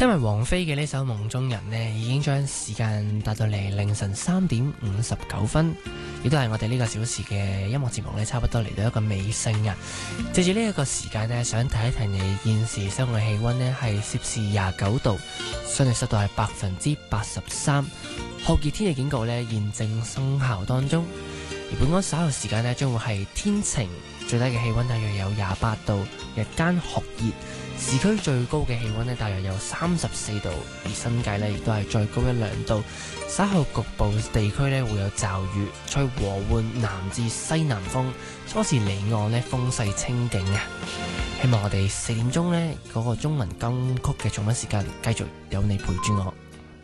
聽聞王菲嘅呢首《夢中人》呢，已經將時間帶到嚟凌晨3:59，亦都係我哋呢個小時嘅音樂節目呢，差不多嚟到一個尾聲啊！借住呢一個時間呢，想提一提你現時室外氣溫呢係攝氏29度，相對濕度係83%，酷熱天氣警告呢現正生效當中。而本港稍後時間呢，將會係天晴，最低嘅氣溫大約有28度，日間酷熱。市區最高嘅氣溫呢，大約有34度，而新界呢亦都係再高1-2度。稍後局部地區呢會有驟雨，吹和緩南至西南風，初時離岸呢風勢清勁啊！希望我哋4點鐘呢嗰個中文金曲嘅重溫時間，繼續有你陪住我。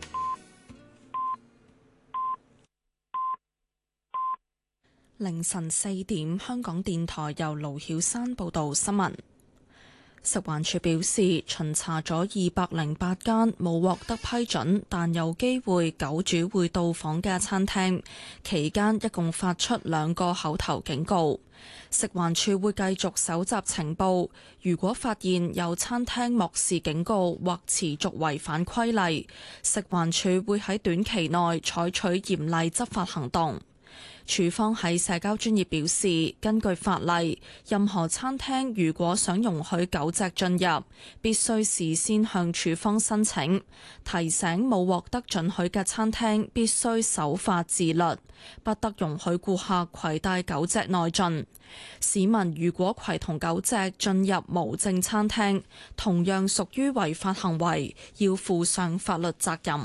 凌晨4點，香港電台由盧曉山報道新聞。食環署表示，巡查咗208間冇獲得批准但有機會狗主會到訪嘅餐廳，期間一共發出2個口頭警告。食環署會繼續搜集情報，如果發現有餐廳漠視警告或持續違反規例，食環署會喺短期內採取嚴厲執法行動。署方喺社交專頁表示，根據法例，任何餐廳如果想容許狗隻進入，必須事先向署方申請，提醒冇獲得准許嘅餐廳必須守法自律，不得容許顧客攜帶狗隻內進。市民如果攜同狗隻進入無證餐廳，同樣屬於違法行為，要負上法律責任。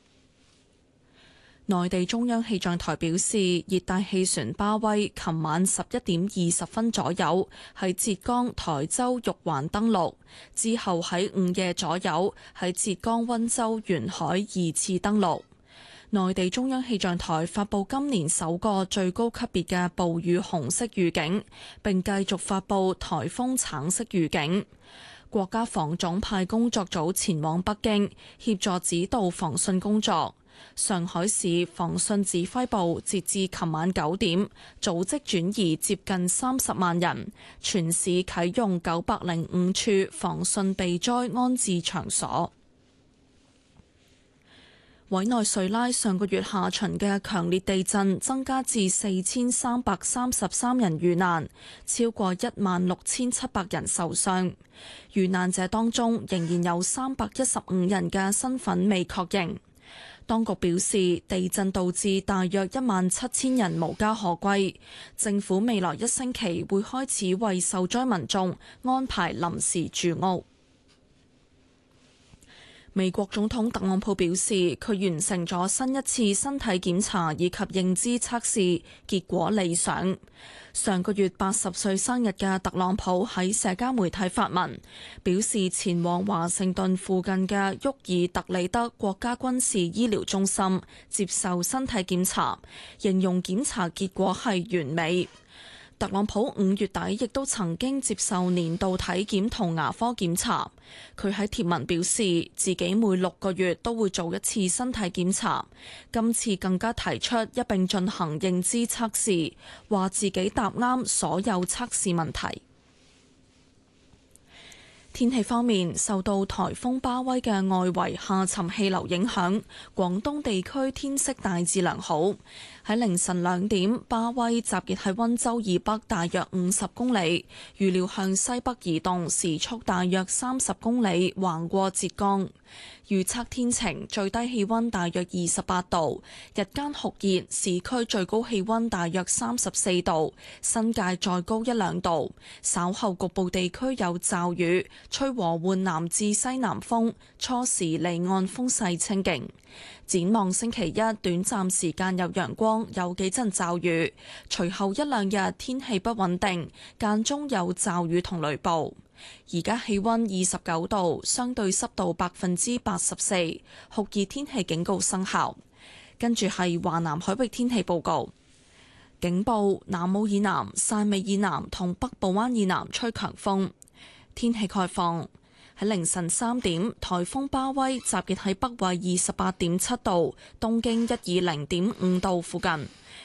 內地中央氣象台表示，熱帶氣旋巴威琴晚11:20左右喺浙江台州玉環登陸，之後喺午夜左右喺浙江溫州沿海2次登陸。內地中央氣象台發布今年首個最高級別嘅暴雨紅色預警，並繼續發布颱風橙色預警。國家防總派工作組前往北京協助指導防汛工作。上海市防汛指揮部截至琴晚9點，組織轉移接近30萬人，全市啟用905處防汛避災安置場所。委內瑞拉上個月下旬嘅強烈地震增加至4333人遇難，超過16700人受傷。遇難者當中仍然有315人嘅身份未確認。當局表示，地震導致大約17000人無家可歸，政府未來1星期會開始為受災民眾安排臨時住屋。美國總統特朗普表示，佢完成咗新一次身體檢查以及認知測試，結果理想。上個月80歲生日嘅特朗普喺社交媒體發文，表示前往華盛頓附近嘅沃爾特里德國家軍事醫療中心接受身體檢查，形容檢查結果係完美。特朗普5月底亦都曾經接受年度體檢同牙科檢查。佢喺貼文表示，自己每6個月都會做一次身體檢查，今次更加提出一併進行認知測試，話自己答啱所有測試問題。天氣方面，受到颱風巴威嘅外圍下沉氣流影響，廣東地區天色大致良好。喺凌晨2點，巴威集結喺溫州以北大約50公里，預料向西北移動，時速大約30公里，橫過浙江。預測天晴，最低氣溫大約28度，日間酷熱，市區最高氣溫大約34度，新界再高1-2度。稍後局部地區有驟雨，吹和緩南至西南風，初時離岸風勢清勁。展望星期一，短暫時間有陽光，有幾陣驟雨，隨後1-2日天氣不穩定，間中有驟雨同雷暴。而家氣溫29度，相對濕度84%，酷熱天氣警告生效。跟住係華南海域天氣報告，警報：南澳以南、汕尾以南同北部灣以南吹強風。天氣概況：喺凌晨3點，颱風巴威集結喺北緯28.7度、東經120.5度附近。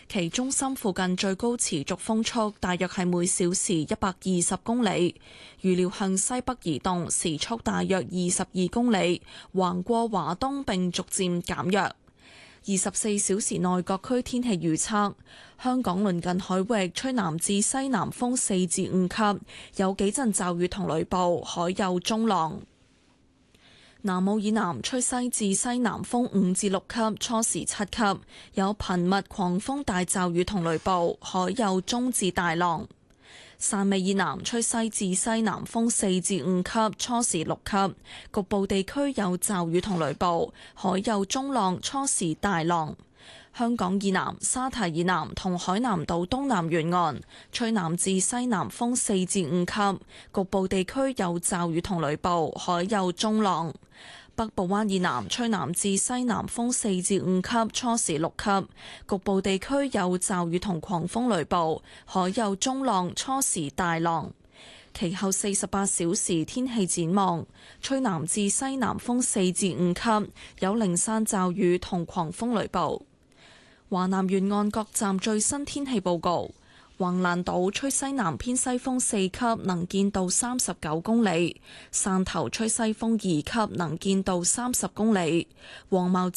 其中心附近最高持續風速大約係每小時120公里，預料向西北移動，時速大約22公里，橫過華東並逐漸減弱。24小時內各區天氣預測：香港鄰近海域吹南至西南風4至5級，有幾陣驟雨同雷暴，海有中浪。南澳以南吹西至西南風5至6級，初時7級，有頻密狂風大驟雨同雷暴，海有中至大浪。汕尾以南吹西至西南風4至5級，初時6級，局部地區有驟雨同雷暴，海有中浪，初時大浪。香港以南、沙堤以南同海南島東南沿岸吹南至西南風4至5級，局部地區有驟雨同雷暴，海有中浪。北部灣以南吹南至西南風4至5級，初時6級，局部地區有驟雨同狂風雷暴，海有中浪，初時大浪。其後48小時天氣展望，吹南至西南風4至5級，有零散驟雨同狂風雷暴。華南沿岸各站最新天氣報告：橫瀾島吹西南偏西風4級，能見度39公里；汕頭吹西風2級，能見度30公里；黃茅